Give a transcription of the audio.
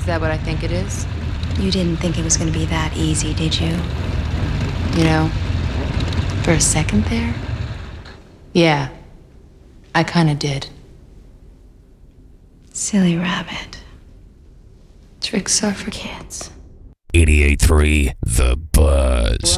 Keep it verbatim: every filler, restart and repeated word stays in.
that what I think it is? You didn't think it was going to be that easy, did you? You know, for a second there, yeah, I kinda did. Silly rabbit. Tricks are for kids. eighty-eight point three The Buzz.